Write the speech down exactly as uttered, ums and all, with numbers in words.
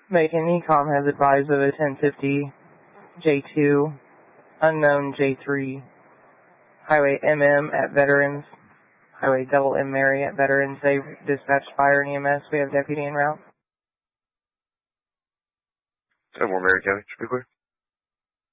Macon, E COM has advised of a ten fifty J two, unknown J three, Highway M M at Veterans, Highway Double M Mary at Veterans. They dispatched fire and E M S. We have deputy en route. ten four Mary County, should be clear.